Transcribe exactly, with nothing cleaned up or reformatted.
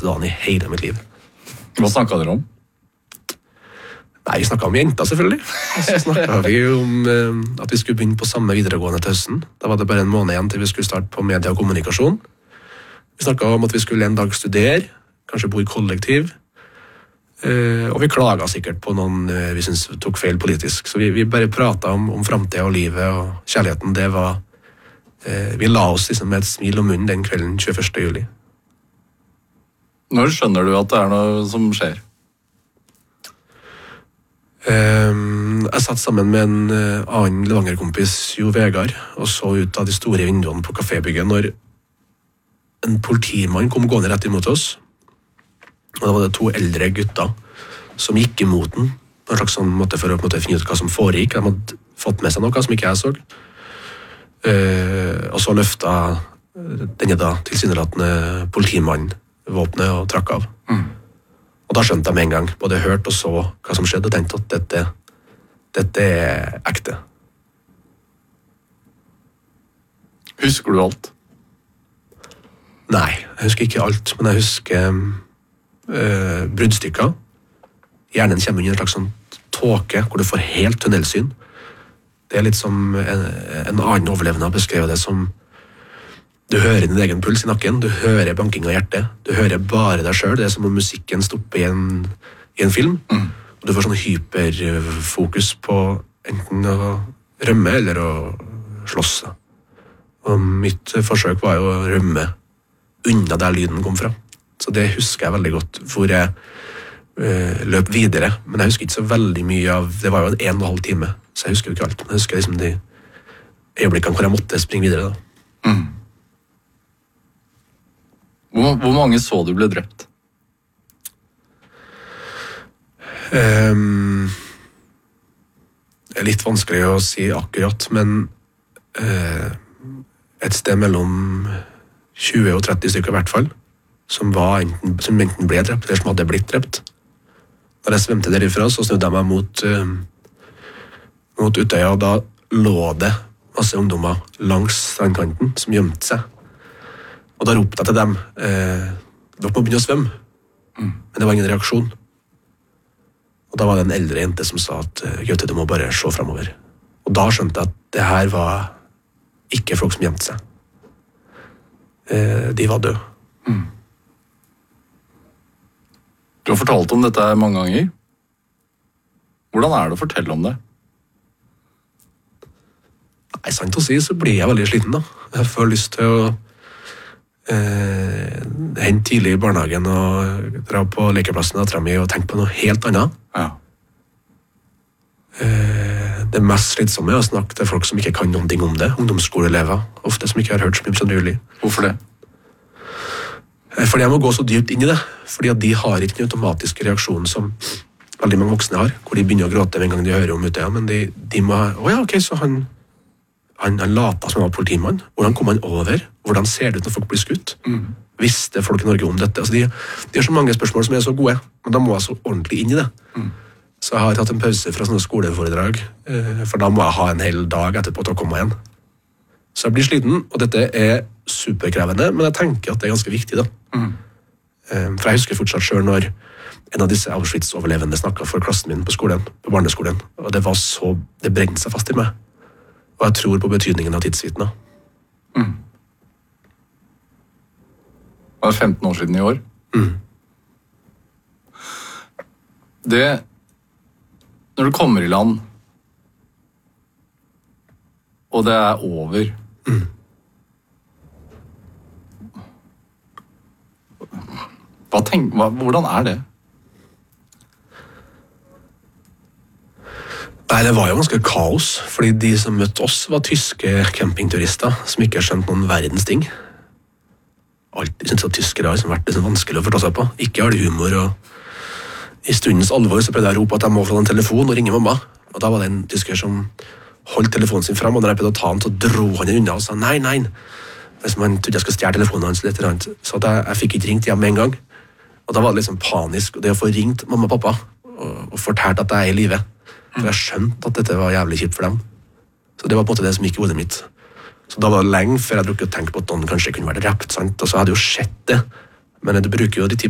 eneste dagen i hele mitt liv. Hva snakket dere om? Nei, vi snakket om jenter selvfølgelig. Så snakket vi om eh, at vi skulle begynne på samme videregående til høsten. Da var det bare en måned igjen til vi skulle starte på media og kommunikasjon. Vi snakket om at vi skulle en dag studere, kanskje bo i kollektiv. Eh, og vi klaget sikkert på noen eh, vi synes tok feil politisk. Så vi, vi bare pratet om, om fremtiden og livet og kjærligheten. Det var, eh, vi la oss liksom med et smil om munnen den kvelden tjueførste juli. Når skjønner du at det er noe som skjer? Um, jeg satt sammen med en uh, annen Levanger-kompis, Jo Vegard, og så ut av de store vinduene på kafébygget når en politimann kom gående rett imot oss. Og da var det to eldre gutter som gikk imot den på en slags sånn måte for å måte, finne ut hva som foregikk. De hadde fått med seg noe som ikke jeg så. Uh, og så løftet denne da tilsynelatende politimannen våpenet og trakk av. Mm. Og da skjønte jeg med en gang, både hørt og så hva som skjedde, og tenkte at dette, dette er ekte. Husker du alt? Nei, jeg husker ikke alt, men jeg husker øh, bruddstykker. Hjernen kommer inn i en slags sånn tåke, hvor du får helt tunnelsyn. Det er litt som en, en annen overlevende har beskrevet det som du hører din egen puls i nakken, du hører banking av hjertet, du hører bare deg selv, det er som om musikken stopper i en, i en film, mm. og du får sånn hyperfokus på enten å rømme eller å slåss. Og mitt forsøk var jo å rømme unna der lyden kom fra. Så det husker jeg veldig godt, hvor jeg øh, løp videre, men jeg husker ikke så veldig mye av, det var jo en en og en halv time, så jeg husker jo ikke alt, men jeg husker liksom de øyeblikkene hvor jeg måtte springe videre da. Mm. Hvor, hvor mange så du ble drept? Um, det er litt vanskelig å si akkurat, men uh, et sted mellom tjue og tretti stykker i hvert fall, som, var enten, som enten ble drept, eller som hadde blitt drept. Da jeg svømte derifra, så snudde jeg meg mot, uh, mot Utøya, og da lå det masse ungdommer langs strandkanten som gjemte seg. Og da ropte jeg til dem, eh, dere må begynne å svømme. Mm. Men det var ingen reaksjon. Og da var det en eldre jente som sa at Gaute, du må bare se fremover. Og da skjønte jeg at det her var ikke folk som gjemte seg. Eh, de var døde. Mm. Du har fortalt om dette mange ganger. Hvordan er det å fortelle om det? Nei, sant å si, så blir jeg veldig sliten da. Jeg får lyst til å Eh, hente tidlig i barnehagen og dra på lekeplassen og, og tenke på noe helt annet. Ja. Eh, det mest slitsomme er å snakke til folk som ikke kan noen ting om det. Ungdomsskoleelever, ofte som ikke har hørt så mye om Sondre Juli. Hvorfor det? Eh, fordi jeg må gå så dypt inn i det. Fordi at de har ikke den automatiske reaksjonen som veldig mange voksne har, hvor de begynner å gråte en gang de hører om Utøya, men de, de må ha, å ja, ok, så han Han, han lata som han var politimann. Hvordan kom han over? Hvordan ser det ut når folk blir skutt? Mm. Visste folk i Norge om dette? Altså de, de har så mange spørsmål som er så gode, men da må jeg så ordentlig inn i det. Mm. Så jeg har tatt en pause fra sånne skoleforedrag, for da må jeg ha en hel dag etterpå til å komme igjen. Så jeg blir sliten, og dette er superkrevende, men jeg tenker at det er ganske viktig da. Mm. For jeg husker fortsatt selv når en av disse Auschwitz-overlevende snakket for klassen min på skolen, på barneskolen, og det var så, det brente seg fast i meg. Og jeg tror på betydningen av tidsvitner. Mm. Det var femten år siden i år. Mm. Det, når du kommer i land, og det er over, mm. hva tenk, hva, hvordan er det? Nei, det var jo ganske kaos, fordi de som møtte oss var tyske campingturister som ikke skjønte noen verdens ting. Alltid syntes at tyskere har vært det vanskelig å forstå seg på. Ikke har de humor, og i stundens alvor så prøvde jeg å rope at jeg må få en telefon og ringe mamma. Og da var det en tysker som holdt telefonen sin frem, og når jeg prøvde å ta den, så dro han den unna og sa nei, nei. Hvis man trodde jeg skulle stjære telefonen hans litt, så jeg, jeg fikk ikke ringt hjem med en gang. Og da var det liksom panisk, og det å få ringt mamma og pappa og, og fortalt at jeg er i livet. For jeg skjønte at dette var jævlig kjipt for dem. Så det var på en måte det som gikk i hodet mitt. Så da var det lenge før jeg brukte å tenke på at noen kanskje kunne være drept, sant? Og så hadde jeg jo sett det. Men du bruker jo de ti